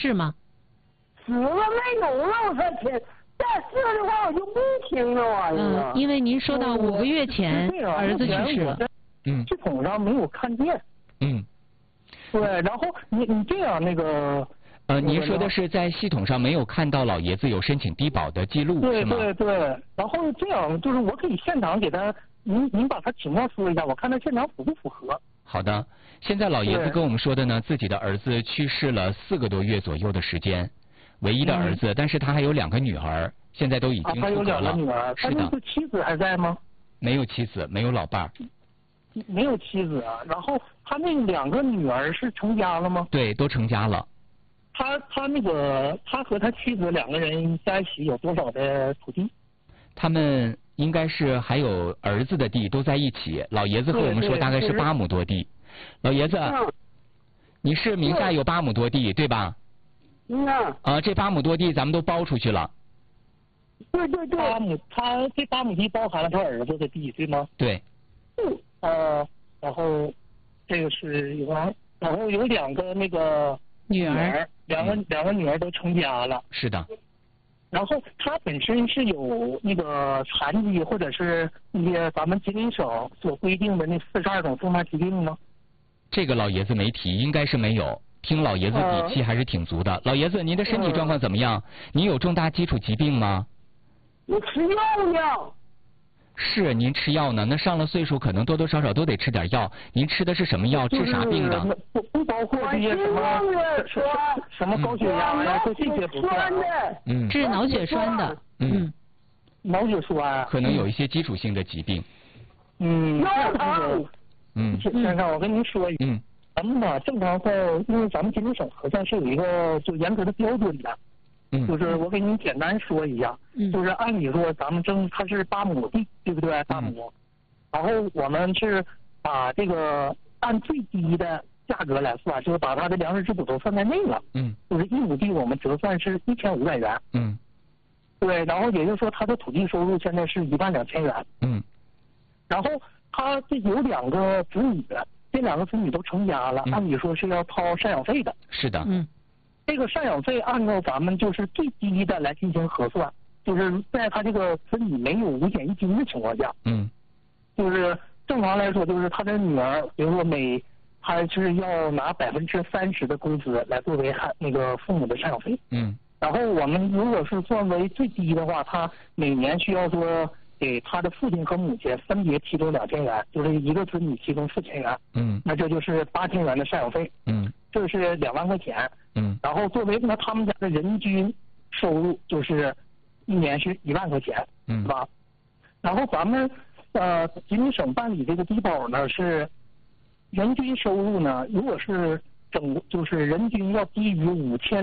世吗？ 死了没有了，我说天，再死的话我就不听了玩意儿。 因为您说到5个月前儿子去世了。 系统上没有看见。对，然后你这样那个。 您说的是在系统上没有看到老爷子有申请低保的记录是吗？ 对，然后这样就是我可以现场给他，您把他情况说一下，我看他现场符不符合。 好的，现在老爷子跟我们说的呢，自己的儿子去世了4个多月左右的时间，唯一的儿子，但是他还有2个女儿，现在都已经出国了。 他有2个女儿， 是的。 他妻子还在吗？ 没有妻子，没有老伴儿。 没有妻子啊，然后他那2个女儿是成家了吗？ 对，都成家了。 他那个他和他妻子2个人在一起有多少的土地？ 他们应该是还有儿子的地都在一起。老爷子和我们说大概是8亩多地。老爷子，你是名下有8亩多地对吧？这8亩多地咱们都包出去了。 对，8亩，他这8亩地包含了他儿子的地对吗？ 对。 然后这个是然后有2个那个。女儿，2个女儿都成家了。 是的。 然后他本身是有那个残疾，或者是那些咱们吉林省所规定的那42种重大疾病吗？ 这个老爷子没提，应该是没有。听老爷子底气还是挺足的。老爷子，您的身体状况怎么样？您有重大基础疾病吗？ 我吃药呢。 是您吃药呢，那上了岁数可能多多少少都得吃点药。您吃的是什么药？治啥病的？ 不包括这些什么高血压呀，就这些不算。 治脑血栓的。 脑血栓可能有一些基础性的疾病。 腰疼。 先生，我跟您说一下，咱们吧正常在，因为咱们吉林省核算是有一个就严格的标准的。就是我给您简单说一下，就是按理说咱们它是8亩地，对不对？8亩，然后我们是把这个按最低的价格来算，就是把它的粮食质补都算在内了。就是1亩地我们折算是1500元。对，然后也就是说他的土地收入现在是12000元。然后他这有2个子女，这2个子女都成家了，按理说是要掏赡养费的。 是的。 这个赡养费按照咱们就是最低的来进行核算，就是在他这个子女没有五险一金的情况下，就是正常来说，就是他的女儿，比如说他是要拿30%的工资来作为那个父母的赡养费。然后我们如果是算为最低的话，他每年需要说给他的父亲和母亲分别提供2000元，就是一个子女提供4000元。那这就是8000元的赡养费。这是2万块钱。然后作为他们家的人均收入就是1年是1万块钱，是吧？然后咱们吉林省办理这个低保呢，是人均收入呢，如果是就是人均要低于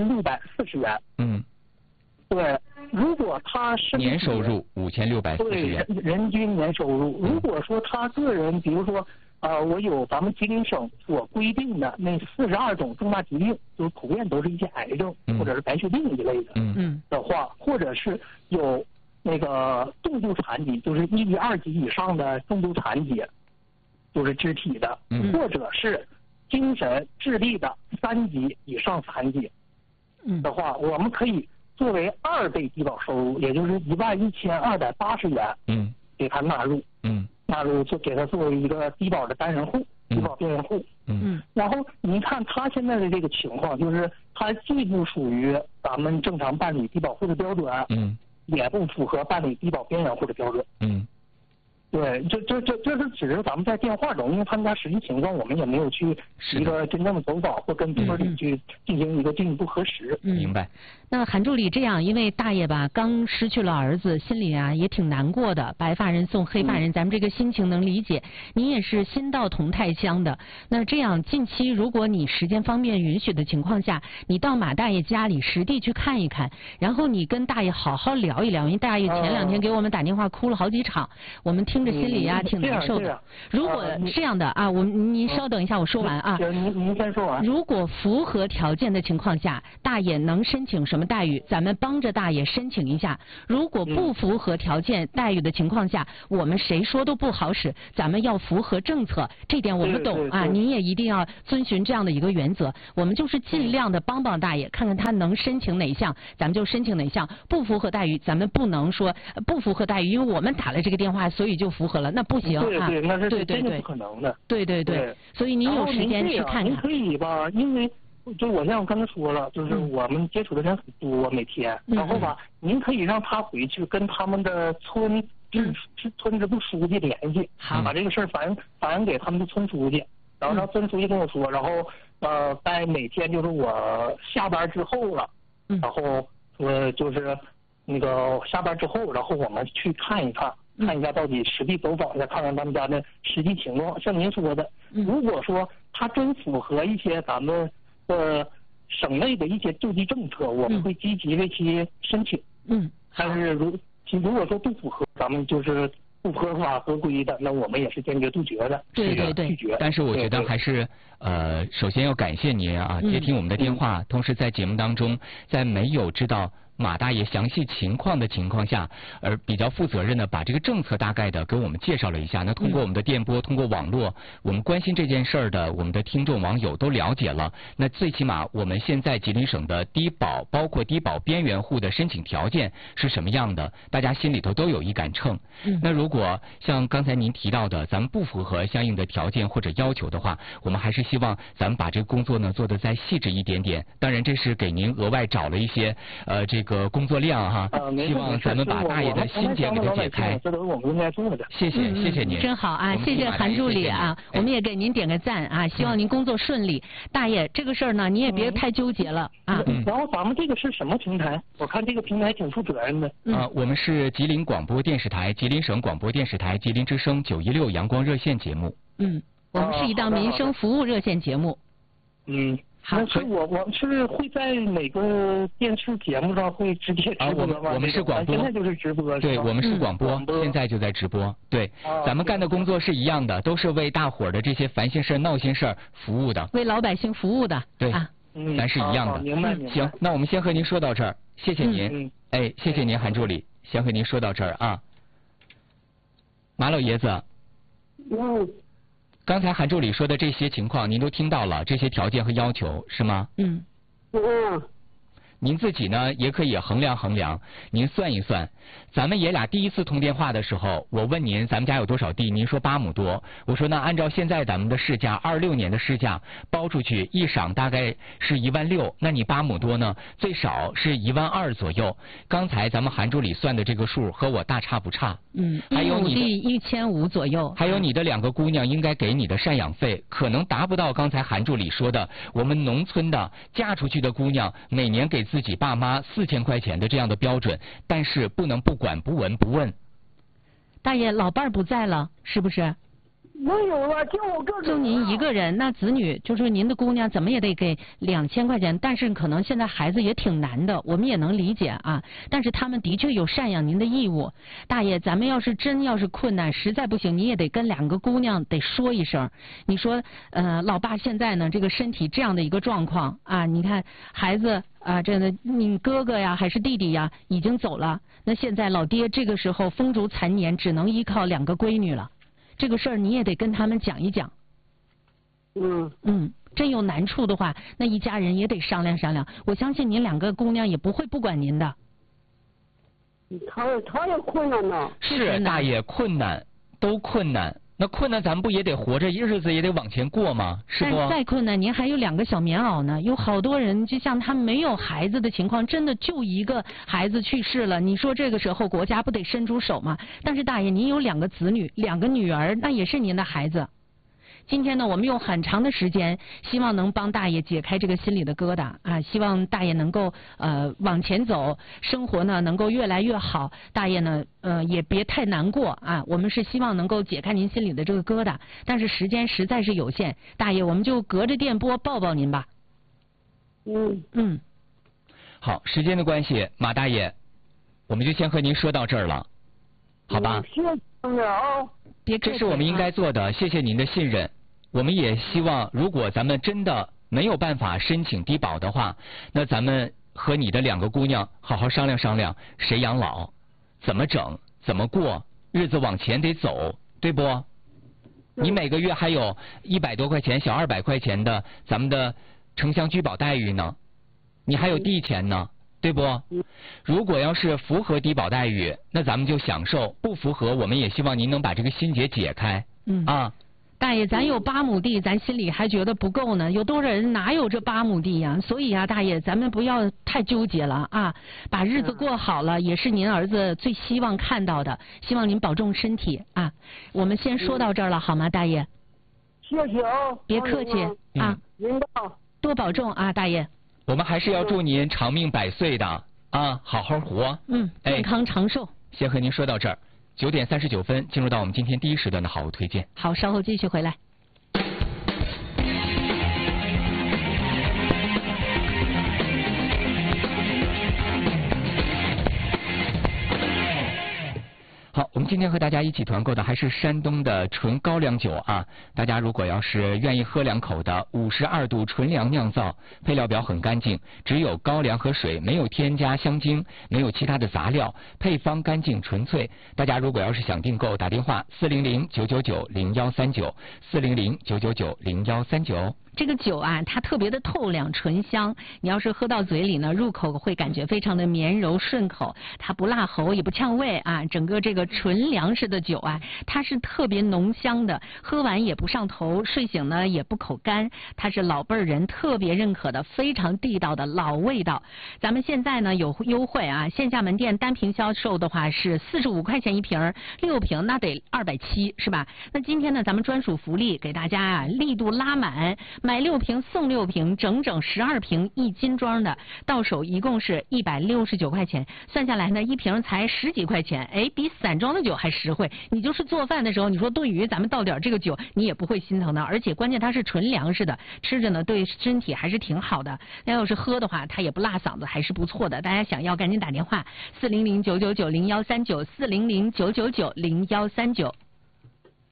5640元。对，如果他年收入5640元。 对，人均年收入。如果说他个人，比如说我有咱们吉林省所规定的那42种重大疾病，就是普遍都是一些癌症或者是白血病一类的的话，或者是有那个重度残疾，就是1级、2级以上的重度残疾，就是肢体的，或者是精神智力的3级以上残疾的话，我们可以作为2倍低保收入，也就是11280元，给他纳入。纳入就给他作为一个低保的单人户、低保边缘户。然后您看他现在的这个情况，就是他既不属于咱们正常办理低保户的标准，也不符合办理低保边缘户的标准。对，这是只是咱们在电话中，因为他们家实际情况我们也没有去一个真正的走访或跟村里去进行一个进一步核实。 明白。 那韩助理这样，因为大爷吧刚失去了儿子，心里啊也挺难过的，白发人送黑发人，咱们这个心情能理解。您也是心到同泰乡的，那这样近期如果你时间方面允许的情况下，你到马大爷家里实地去看一看，然后你跟大爷好好聊一聊，因为大爷前2天给我们打电话哭了好几场，我们听听着心里呀挺难受的。如果这样的啊，您稍等一下，我说完啊。 您先说完。 如果符合条件的情况下，大爷能申请什么待遇，咱们帮着大爷申请一下。如果不符合条件待遇的情况下，我们谁说都不好使，咱们要符合政策，这点我们懂啊。您也一定要遵循这样的一个原则。我们就是尽量的帮大爷，看看他能申请哪项，咱们就申请哪项。不符合待遇，咱们不能说不符合待遇，因为我们打了这个电话，所以就符合了，那不行啊。 对，那是真的不可能的。 对，所以您有时间去看看。 您可以吧，因为就我像我刚才说了，就是我们接触的人很多，每天，然后吧，您可以让他回去跟他们的村支部书记联系，把这个事儿反映给他们的村书记，然后让村书记跟我说，然后在每天就是我下班之后了，然后就是那个下班之后，然后我们去看一下到底实地走访一下，看看他们家的实际情况。像您说的，如果说他真符合一些咱们省内的一些救济政策，我们会积极的去申请。但是如果说不符合，咱们就是不合法合规的，那我们也是坚决杜绝的。 对， 拒绝。 但是我觉得还是首先要感谢您啊，接听我们的电话，同时在节目当中，在没有知道马大爷详细情况的情况下，而比较负责任的把这个政策大概的给我们介绍了一下。那通过我们的电波，通过网络，我们关心这件事儿的我们的听众网友都了解了。那最起码我们现在吉林省的低保，包括低保边缘户的申请条件是什么样的，大家心里头都有一杆秤。那如果像刚才您提到的，咱们不符合相应的条件或者要求的话，我们还是希望咱们把这个工作呢做得再细致一点点。当然，这是给您额外找了一些这个工作量哈，希望咱们把大爷的心结给他解开。 这都是我们应该做的。 谢谢您， 真好啊！谢谢韩助理啊，我们也给您点个赞啊，希望您工作顺利。大爷，这个事儿呢，你也别太纠结了啊。 然后咱们这个是什么平台？我看这个平台挺负责任的。 我们是吉林广播电视台、吉林省广播电视台、吉林之声916阳光热线节目。 我们是一档民生服务热线节目。 好，是我是会在哪个电视节目上会直接直播吗？ 我们是广播， 现在就是直播。 对，我们是广播，现在就在直播。对，咱们干的工作是一样的，都是为大伙儿的这些烦心事儿、闹心事儿服务的， 为老百姓服务的。 对，咱是一样的。 明白。 行，那我们先和您说到这儿，谢谢您。谢谢您，韩助理，先和您说到这儿啊。马老爷子。刚才韩助理说的这些情况，您都听到了，这些条件和要求是吗？您自己呢也可以衡量衡量，您算一算。咱们爷俩第一次通电话的时候，我问您咱们家有多少地，您说8亩多。我说那按照现在咱们的市价，26年的市价，包出去一晌大概是16000，那你8亩多呢，最少是12000左右。刚才咱们韩助理算的这个数和我大差不差。还有你的1500左右。 还有你的2个姑娘应该给你的赡养费，可能达不到刚才韩助理说的我们农村的嫁出去的姑娘每年给自己爸妈4000块钱的这样的标准，但是不能不管不闻不问。 大爷，老伴儿不在了，是不是？ 没有了，就我个人。 就您一个人，那子女就是您的姑娘，怎么也得给2000块钱。但是可能现在孩子也挺难的，我们也能理解啊。但是他们的确有赡养您的义务。大爷，咱们要是困难，实在不行，你也得跟2个姑娘得说一声。你说，老爸现在呢这个身体这样的一个状况啊，你看孩子啊，这个你哥哥呀还是弟弟呀已经走了，那现在老爹这个时候风烛残年，只能依靠2个闺女了。这个事儿你也得跟他们讲一讲。真有难处的话，那一家人也得商量商量。我相信您2个姑娘也不会不管您的。 他也困难呢。 是大爷，困难都困难。那困难咱们不也得活着，日子也得往前过吗？是不？ 但是再困难，您还有2个小棉袄呢。有好多人，就像他没有孩子的情况，真的就一个孩子去世了。你说这个时候国家不得伸出手吗？但是大爷，您有2个子女，2个女儿，那也是您的孩子。今天呢，我们用很长的时间，希望能帮大爷解开这个心里的疙瘩啊！希望大爷能够往前走，生活呢能够越来越好。大爷呢也别太难过啊！我们是希望能够解开您心里的这个疙瘩，但是时间实在是有限，大爷我们就隔着电波抱抱您吧。 好，时间的关系，马大爷，我们就先和您说到这儿了，好吧？ 别客气。 这是我们应该做的，谢谢您的信任。我们也希望，如果咱们真的没有办法申请低保的话，那咱们和你的2个姑娘好好商量商量，谁养老，怎么整，怎么过，日子往前得走，对不？你每个月还有100多块钱、小200块钱的咱们的城乡居保待遇呢，你还有地钱呢，对不？如果要是符合低保待遇，那咱们就享受；不符合，我们也希望您能把这个心结解开。啊。 大爷，咱有8亩地，咱心里还觉得不够呢。有多少人哪有这8亩地呀？所以啊，大爷，咱们不要太纠结了啊，把日子过好了，也是您儿子最希望看到的。希望您保重身体啊。我们先说到这儿了，好吗，大爷？ 谢谢啊。 别客气啊。 领导。 多保重啊，大爷。 我们还是要祝您长命100岁的啊，好好活。 健康长寿。 先和您说到这儿。9点39分，进入到我们今天第1时段的好物推荐。 好，稍后继续回来。 好，我们今天和大家一起团购的还是山东的纯高粱酒啊！大家如果要是愿意喝2口的，52度纯粮酿造，配料表很干净，只有高粱和水，没有添加香精，没有其他的杂料，配方干净纯粹。大家如果要是想订购，打电话400-999-0139，400-999-0139。 这个酒啊，它特别的透亮醇香，你要是喝到嘴里呢，入口会感觉非常的绵柔顺口，它不辣喉也不呛胃啊。整个这个纯粮食的酒啊，它是特别浓香的，喝完也不上头，睡醒呢也不口干，它是老辈人特别认可的非常地道的老味道。咱们现在呢有优惠啊，线下门店单瓶销售的话是45块钱一瓶，6瓶那得270是吧？那今天呢咱们专属福利给大家啊，力度拉满。买6瓶送6瓶，整整12瓶1斤装的，到手一共是169块钱，算下来呢1瓶才10几块钱，哎，比散装的酒还实惠。你就是做饭的时候，你说炖鱼咱们倒点这个酒，你也不会心疼的，而且关键它是纯粮食的，吃着呢对身体还是挺好的。那要是喝的话，它也不辣嗓子，还是不错的。大家想要赶紧打电话400-999-0139，400-999-0139。